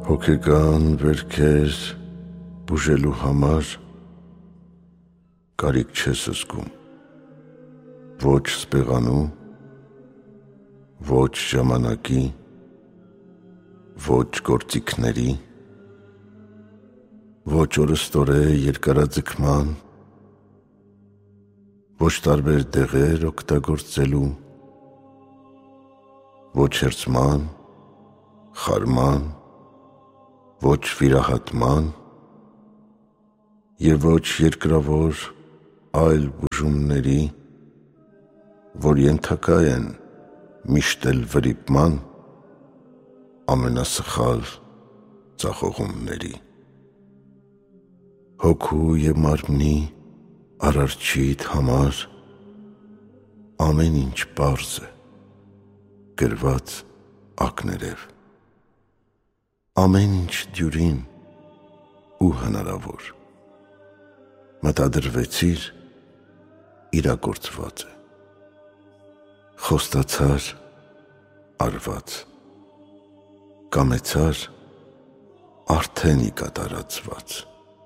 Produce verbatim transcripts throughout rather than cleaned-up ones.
Հոգեկան վերքեր բուժելու համար կարիք չես զգում, ոչ սպեղանու, ոչ ժամանակի, ոչ գործիքների, ոչ օրըստորե երկարաձգման, ոչ տարբեր դեղեր օգտագործելու, ոչ հերձման, խարման, ոչ վիրահատման և ոչ երկրավոր այլ բուժումների, որ ենթակա են միշտ էլ վրիպման ամենասխալ ձախողումների։ Հոգու և մարմնի Արարչիդ համար ամեն ինչ պարզ է, գրված ակներև, ամեն ինչ դյուրին ու հնարավոր, մտադրվեցիր, իրագործված է, խոստացար, արված, կամեցար, արդեն ի կատարածված,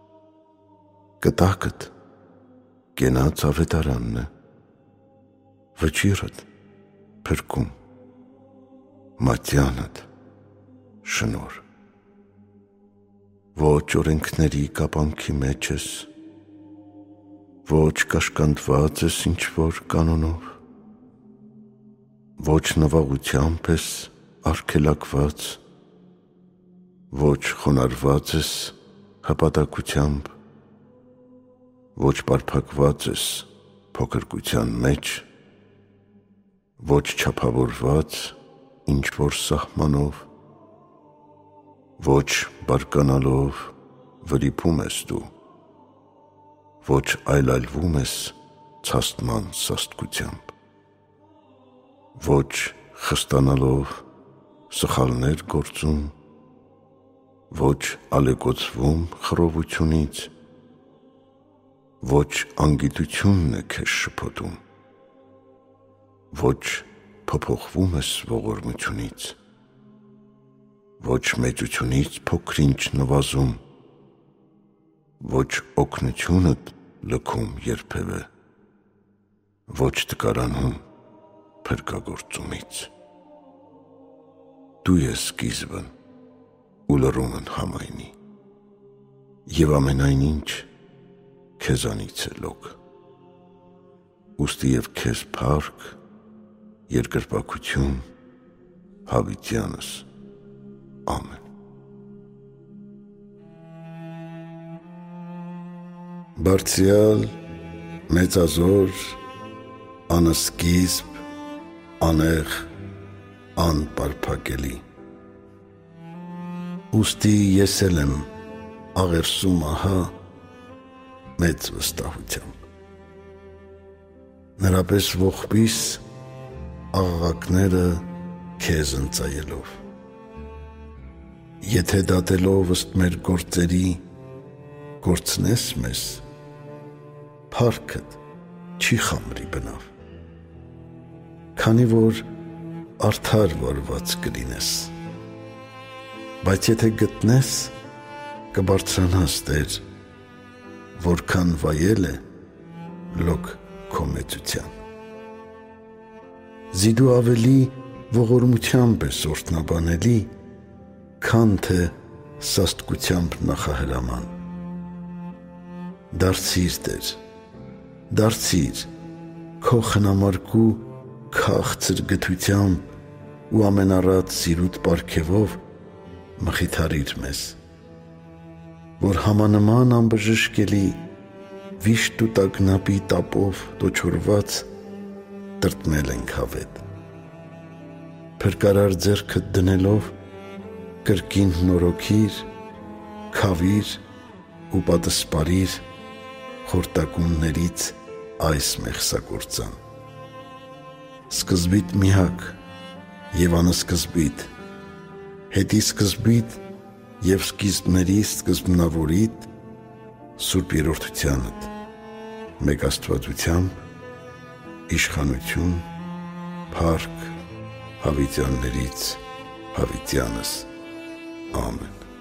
կտակդ կենաց ավետարանն է, վճիռդ փրկում, մատյանդ շնորհ, ոչ օրենքների կապանքի մեջ ես, ոչ կաշկանդված ես ինչ-որ կանոնով, ոչ նվաղությամբ ես արգելակված, ոչ խոնարհված ես հպատակությամբ, ոչ պարփակված ես փոքրկության մեջ, ոչ չափավորված ինչ-որ սահմանով, ոչ բարկանալով վրիպում ես դու, ոչ այլայլվում ես ցաստման սաստկությամբ, ոչ խստանալով սխալներ գործում, ոչ ալեկոծվում խռովությունից, ոչ անգիտությունն է քեզ շփոթում, ոչ փոփոխվում ես ողորմությունից, ոչ մեծությունից փոքր-ինչ նվազում, ոչ օգնությունդ լքում երբևէ, ոչ տկարանում փրկագործումից։ Դու ես սկիզբն ու լռումն համայնի, և ամենայն ինչ քեզանից է լոկ, ուստի և քեզ փառք, երկրպագություն հավիտյանս, ամեն։ Բարձրյալ, մեծազոր, անսկիզբ, անեղ, անպարփակելի, ուստի ես էլ եմ աղերսում ահա մեծ վստահությամբ, նրա պես ողբիս աղաղակները քեզ ընծայելով, եթե դատելով ըստ մեր գործերի կորցնես մեզ, փառքդ չի խամրի բնավ, քանի որ արդար վարված կլինես, բայց եթե գտնես, կբարձրանաս Տեր, որքան վայել է լոկ քո մեծության։ Զիդու ավելի ողորմությամբ ես օրհնաբանելի, քան թե սաստկությամբ նախահրաման։ Դարձիր Տեր, դարձիր քո խնամարկու քաղցր գթությամբ ու ամենառատ սիրուտ պարգևով մխիթարիր մեզ, որ համանման անբժշկելի վիշտ ու տագնապի տապով տոչորված տրտմել ենք հավետ, փրկարար ձեռքդ դնելով կրկին նորոգիր, քավիր ու պատսպարիր խորտակումներից այս մեղսագործան, սկզբիտ միակ և անսկզբիտ, հետի սկզբիտ և սկիզբների սկզբնավորիդ Սուրբ Երրորդությանդ, մեկ Աստվածությամբ, իշխանություն, փառք հավիտյաններից հավիտյանս, ամեն։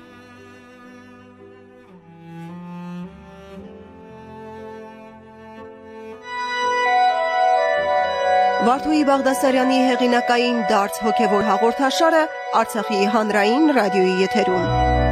Վարդուհի Բաղդասարյանի հեղինակային դարձ հոգևոր հաղորդաշարը Արցախի հանրային ռադիոյի եթերում։